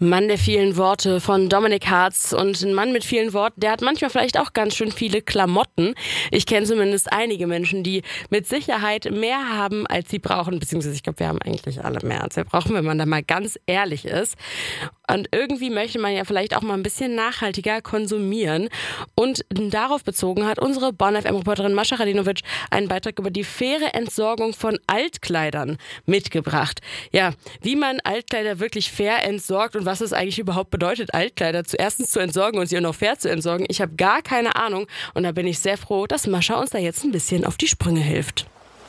Mann der vielen Worte von Dominik Hartz. Und ein Mann mit vielen Worten, der hat manchmal vielleicht auch ganz schön viele Klamotten. Ich kenne zumindest einige Menschen, die mit Sicherheit mehr haben, als sie brauchen. Beziehungsweise ich glaube, wir haben eigentlich alle mehr, als wir brauchen, wenn man da mal ganz ehrlich ist. Und irgendwie möchte man ja vielleicht auch mal ein bisschen nachhaltiger konsumieren. Und darauf bezogen hat unsere Bonn FM-Reporterin Mascha Radinovic einen Beitrag über die faire Entsorgung von Altkleidern mitgebracht. Ja, wie man Altkleider wirklich fair entsorgt und was es eigentlich überhaupt bedeutet, Altkleider zuerst zu entsorgen und sie auch noch fair zu entsorgen. Ich habe gar keine Ahnung und da bin ich sehr froh, dass Mascha uns da jetzt ein bisschen auf die Sprünge hilft.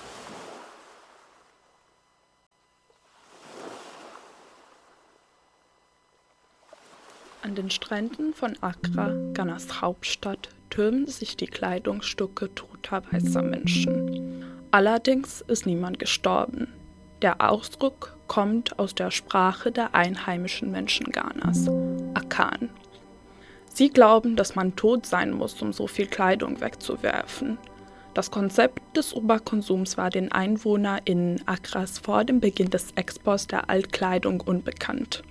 An den Stränden von Accra, Ghanas Hauptstadt, türmen sich die Kleidungsstücke toter weißer Menschen. Allerdings ist niemand gestorben. Der Ausdruck kommt aus der Sprache der einheimischen Menschen Ghanas, Akan. Sie glauben, dass man tot sein muss, um so viel Kleidung wegzuwerfen. Das Konzept des Oberkonsums war den EinwohnerInnen Accras vor dem Beginn des Exports der Altkleidung unbekannt.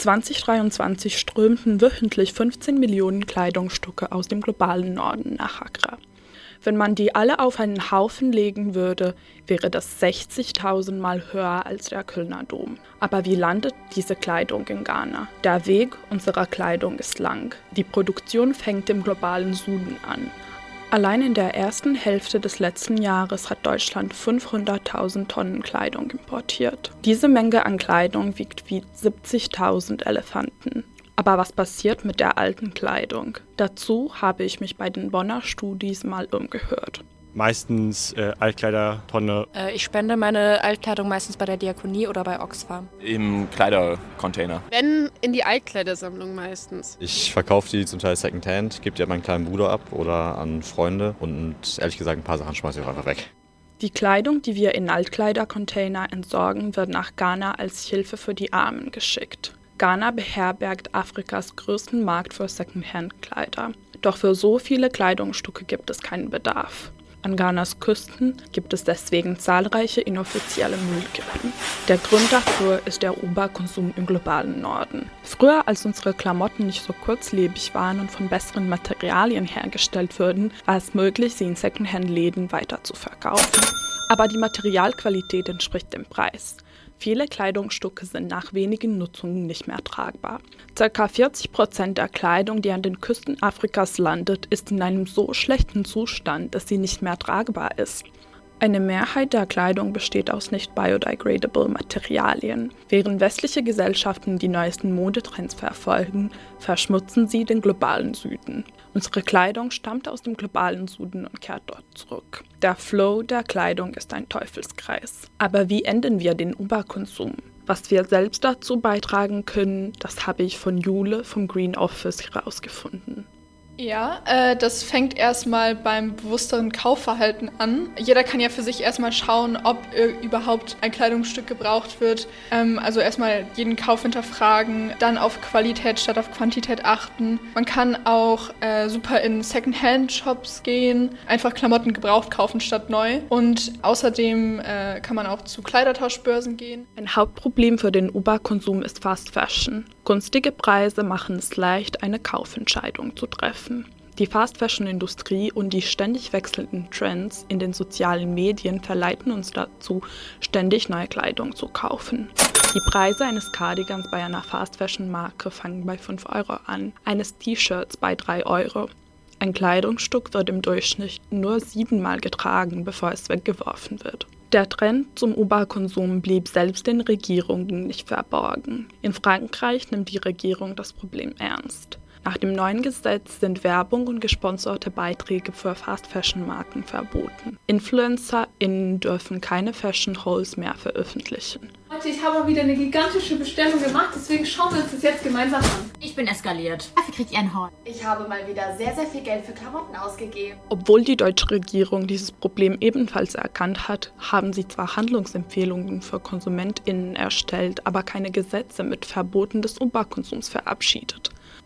2023 strömten wöchentlich 15 Millionen Kleidungsstücke aus dem globalen Norden nach Accra. Wenn man die alle auf einen Haufen legen würde, wäre das 60.000 Mal höher als der Kölner Dom. Aber wie landet diese Kleidung in Ghana? Der Weg unserer Kleidung ist lang. Die Produktion fängt im globalen Süden an. Allein in der ersten Hälfte des letzten Jahres hat Deutschland 500.000 Tonnen Kleidung importiert. Diese Menge an Kleidung wiegt wie 70.000 Elefanten. Aber was passiert mit der alten Kleidung? Dazu habe ich mich bei den Bonner Studis mal umgehört. Meistens Altkleidertonne. Ich spende meine Altkleidung meistens bei der Diakonie oder bei Oxfam. Im Kleidercontainer. Wenn, in die Altkleidersammlung meistens. Ich verkaufe die zum Teil Secondhand, gebe die an meinen kleinen Bruder ab oder an Freunde und ehrlich gesagt ein paar Sachen schmeiße ich auch einfach weg. Die Kleidung, die wir in Altkleidercontainer entsorgen, wird nach Ghana als Hilfe für die Armen geschickt. Ghana beherbergt Afrikas größten Markt für Secondhand-Kleider. Doch für so viele Kleidungsstücke gibt es keinen Bedarf. An Ghanas Küsten gibt es deswegen zahlreiche inoffizielle Müllkippen. Der Grund dafür ist der Überkonsum im globalen Norden. Früher, als unsere Klamotten nicht so kurzlebig waren und von besseren Materialien hergestellt wurden, war es möglich, sie in Secondhand-Läden weiter zu verkaufen. Aber die Materialqualität entspricht dem Preis. Viele Kleidungsstücke sind nach wenigen Nutzungen nicht mehr tragbar. Ca. 40% der Kleidung, die an den Küsten Afrikas landet, ist in einem so schlechten Zustand, dass sie nicht mehr tragbar ist. Eine Mehrheit der Kleidung besteht aus nicht biodegradable Materialien. Während westliche Gesellschaften die neuesten Modetrends verfolgen, verschmutzen sie den globalen Süden. Unsere Kleidung stammt aus dem globalen Süden und kehrt dort zurück. Der Flow der Kleidung ist ein Teufelskreis. Aber wie enden wir den Überkonsum? Was wir selbst dazu beitragen können, das habe ich von Jule vom Green Office herausgefunden. Ja, das fängt erstmal beim bewussteren Kaufverhalten an. Jeder kann ja für sich erstmal schauen, ob überhaupt ein Kleidungsstück gebraucht wird. Also erstmal jeden Kauf hinterfragen, dann auf Qualität statt auf Quantität achten. Man kann auch super in Secondhand-Shops gehen, einfach Klamotten gebraucht kaufen statt neu. Und außerdem kann man auch zu Kleidertauschbörsen gehen. Ein Hauptproblem für den Überkonsum ist Fast Fashion. Günstige Preise machen es leicht, eine Kaufentscheidung zu treffen. Die Fast-Fashion-Industrie und die ständig wechselnden Trends in den sozialen Medien verleiten uns dazu, ständig neue Kleidung zu kaufen. Die Preise eines Cardigans bei einer Fast-Fashion-Marke fangen bei 5 Euro an, eines T-Shirts bei 3 Euro. Ein Kleidungsstück wird im Durchschnitt nur 7-mal getragen, bevor es weggeworfen wird. Der Trend zum Überkonsum blieb selbst den Regierungen nicht verborgen. In Frankreich nimmt die Regierung das Problem ernst. Nach dem neuen Gesetz sind Werbung und gesponserte Beiträge für Fast-Fashion-Marken verboten. InfluencerInnen dürfen keine Fashion-Hauls mehr veröffentlichen. Leute, ich habe mal wieder eine gigantische Bestellung gemacht, deswegen schauen wir uns das jetzt gemeinsam an. Ich bin eskaliert. Dafür kriegt ihr ein Haul. Ich habe mal wieder sehr, sehr viel Geld für Klamotten ausgegeben. Obwohl die deutsche Regierung dieses Problem ebenfalls erkannt hat, haben sie zwar Handlungsempfehlungen für KonsumentInnen erstellt, aber keine Gesetze mit Verboten des Überkonsums verabschiedet.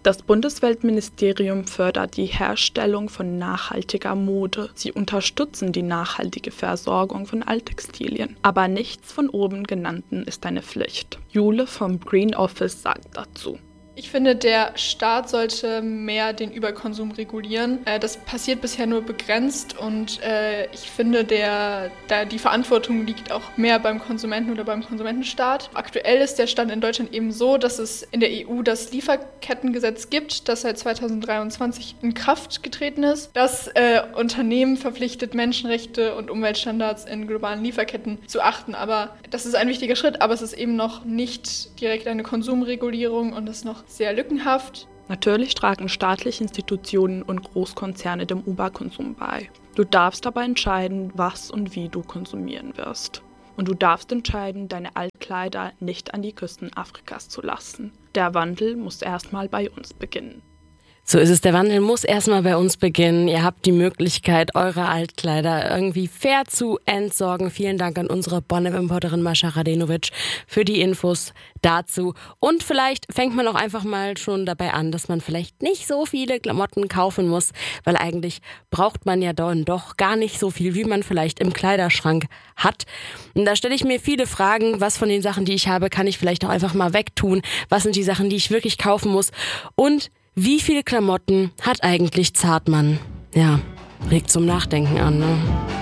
Das Bundesweltministerium fördert die Herstellung von nachhaltiger Mode. Sie unterstützen die nachhaltige Versorgung von Alttextilien. Aber nichts von oben genannten ist eine Pflicht. Jule vom Green Office sagt dazu. Ich finde, der Staat sollte mehr den Überkonsum regulieren. Das passiert bisher nur begrenzt und ich finde, die Verantwortung liegt auch mehr beim Konsumenten oder beim Konsumentenstaat. Aktuell ist der Stand in Deutschland eben so, dass es in der EU das Lieferkettengesetz gibt, das seit 2023 in Kraft getreten ist, das Unternehmen verpflichtet, Menschenrechte und Umweltstandards in globalen Lieferketten zu achten. Aber das ist ein wichtiger Schritt, aber es ist eben noch nicht direkt eine Konsumregulierung und ist noch sehr lückenhaft. Natürlich tragen staatliche Institutionen und Großkonzerne dem Überkonsum bei. Du darfst aber entscheiden, was und wie du konsumieren wirst. Und du darfst entscheiden, deine Altkleider nicht an die Küsten Afrikas zu lassen. Der Wandel muss erstmal bei uns beginnen. So ist es, der Wandel muss erstmal bei uns beginnen. Ihr habt die Möglichkeit, eure Altkleider irgendwie fair zu entsorgen. Vielen Dank an unsere Bonner Importerin Mascha Radenovic für die Infos dazu. Und vielleicht fängt man auch einfach mal schon dabei an, dass man vielleicht nicht so viele Klamotten kaufen muss, weil eigentlich braucht man ja dann doch gar nicht so viel, wie man vielleicht im Kleiderschrank hat. Und da stelle ich mir viele Fragen, was von den Sachen, die ich habe, kann ich vielleicht auch einfach mal wegtun? Was sind die Sachen, die ich wirklich kaufen muss? Und wie viele Klamotten hat eigentlich Zartmann? Ja, regt zum Nachdenken an, ne?